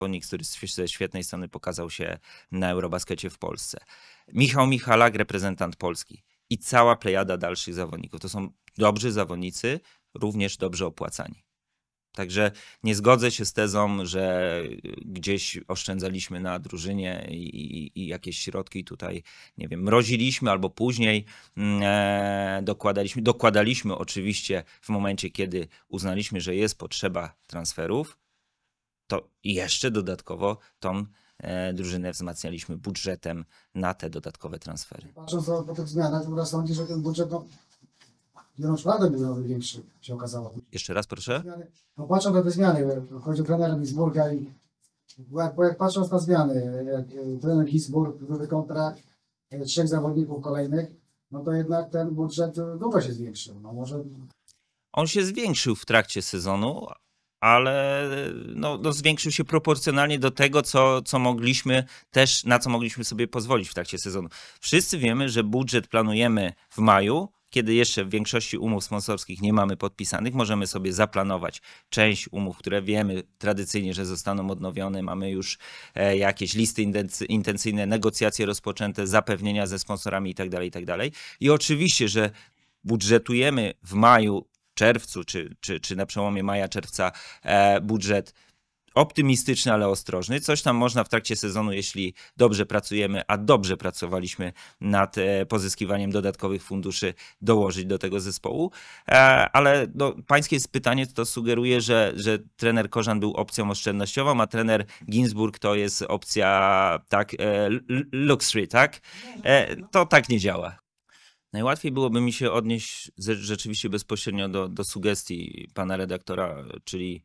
zawodnik, który ze świetnej strony pokazał się na Eurobaskecie w Polsce. Michał Michalak, reprezentant Polski i cała plejada dalszych zawodników. To są dobrzy zawodnicy, również dobrze opłacani. Także nie zgodzę się z tezą, że gdzieś oszczędzaliśmy na drużynie i jakieś środki tutaj, nie wiem, mroziliśmy albo później dokładaliśmy. Dokładaliśmy oczywiście w momencie, kiedy uznaliśmy, że jest potrzeba transferów, to jeszcze dodatkowo tą drużynę wzmacnialiśmy budżetem na te dodatkowe transfery. Patrząc po tych zmianach, to sądzi, że ten budżet biorąc szladę miał większy, się okazało. Jeszcze raz proszę. No patrząc na te zmiany, chodzi o trenera Gisburga i jak patrząc na zmiany, jak trener Gisburg, nowy kontrakt, 3 zawodników kolejnych, no to jednak ten budżet długo się zwiększył. No może... On się zwiększył w trakcie sezonu, ale zwiększył się proporcjonalnie do tego, co mogliśmy też, na co mogliśmy sobie pozwolić w trakcie sezonu. Wszyscy wiemy, że budżet planujemy w maju, kiedy jeszcze w większości umów sponsorskich nie mamy podpisanych, możemy sobie zaplanować część umów, które wiemy tradycyjnie, że zostaną odnowione. Mamy już jakieś listy intencyjne, negocjacje rozpoczęte, zapewnienia ze sponsorami itd., itd. I oczywiście, że budżetujemy w maju, czerwcu, czy na przełomie maja, czerwca budżet optymistyczny, ale ostrożny. Coś tam można w trakcie sezonu, jeśli dobrze pracujemy, a dobrze pracowaliśmy nad pozyskiwaniem dodatkowych funduszy, dołożyć do tego zespołu. Ale pańskie pytanie to sugeruje, że trener Korzan był opcją oszczędnościową, a trener Ginzburg to jest opcja tak luxury, tak? To tak nie działa. Najłatwiej byłoby mi się odnieść rzeczywiście bezpośrednio do sugestii pana redaktora, czyli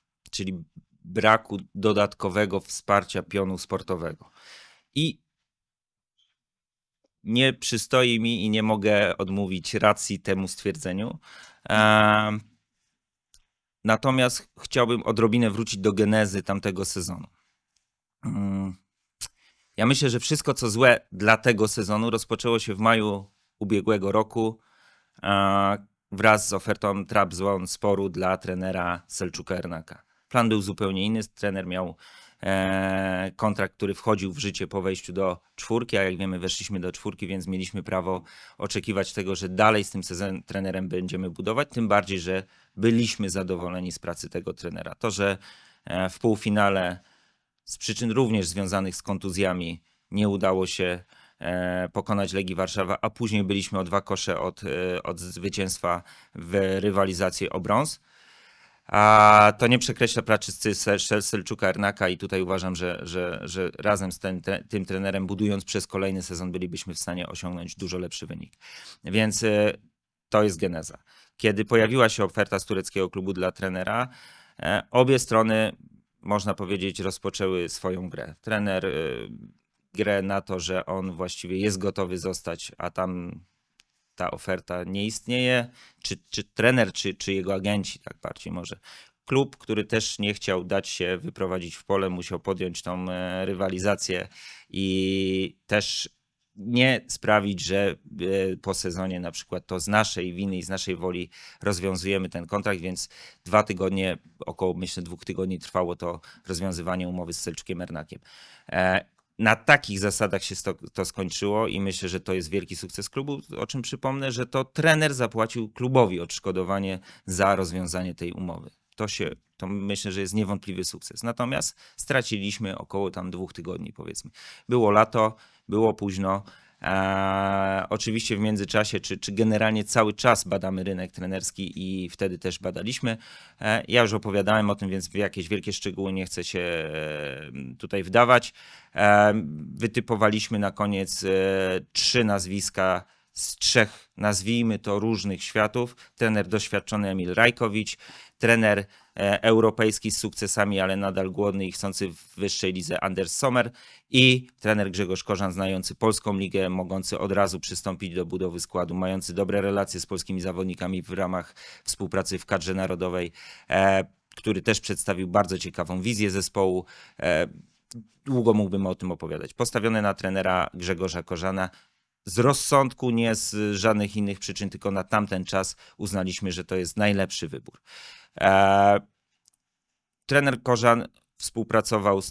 braku dodatkowego wsparcia pionu sportowego. I nie przystoi mi i nie mogę odmówić racji temu stwierdzeniu. Natomiast chciałbym odrobinę wrócić do genezy tamtego sezonu. Ja myślę, że wszystko co złe dla tego sezonu rozpoczęło się w maju ubiegłego roku wraz z ofertą Trabzonsporu dla trenera Selçuka Ernaka. Plan był zupełnie inny. Trener miał kontrakt, który wchodził w życie po wejściu do 4, a jak wiemy weszliśmy do 4, więc mieliśmy prawo oczekiwać tego, że dalej z tym trenerem będziemy budować, tym bardziej, że byliśmy zadowoleni z pracy tego trenera. To, że w półfinale z przyczyn również związanych z kontuzjami nie udało się pokonać Legii Warszawa, a później byliśmy o 2 kosze od zwycięstwa w rywalizacji o brąz. A to nie przekreśla pracy Selçuka Ernaka i tutaj uważam, że razem z tym trenerem, budując przez kolejny sezon, bylibyśmy w stanie osiągnąć dużo lepszy wynik. Więc to jest geneza. Kiedy pojawiła się oferta z tureckiego klubu dla trenera, obie strony, można powiedzieć, rozpoczęły swoją grę. Trener grę na to, że on właściwie jest gotowy zostać, a tam ta oferta nie istnieje, czy trener, czy jego agenci, tak bardziej może. Klub, który też nie chciał dać się wyprowadzić w pole, musiał podjąć tą rywalizację i też nie sprawić, że po sezonie na przykład to z naszej winy i z naszej woli rozwiązujemy ten kontrakt, więc 2 tygodnie, około myślę 2 tygodni trwało to rozwiązywanie umowy z Selçukiem Ernakiem. Na takich zasadach się to skończyło i myślę, że to jest wielki sukces klubu, o czym przypomnę, że to trener zapłacił klubowi odszkodowanie za rozwiązanie tej umowy. To myślę, że jest niewątpliwy sukces. Natomiast straciliśmy około tam 2 tygodni, powiedzmy. Było lato, było późno. Oczywiście w międzyczasie, czy generalnie cały czas badamy rynek trenerski i wtedy też badaliśmy. Ja już opowiadałem o tym, więc w jakieś wielkie szczegóły nie chcę się tutaj wdawać. Wytypowaliśmy na koniec 3 nazwiska z 3, nazwijmy to, różnych światów. Trener doświadczony Emil Rajkowicz, trener europejski z sukcesami, ale nadal głodny i chcący w wyższej lidze Anders Sommer i trener Grzegorz Korzan, znający polską ligę, mogący od razu przystąpić do budowy składu, mający dobre relacje z polskimi zawodnikami w ramach współpracy w kadrze narodowej, który też przedstawił bardzo ciekawą wizję zespołu. Długo mógłbym o tym opowiadać. Postawiony na trenera Grzegorza Korzana, z rozsądku, nie z żadnych innych przyczyn, tylko na tamten czas uznaliśmy, że to jest najlepszy wybór. Trener Korzan współpracował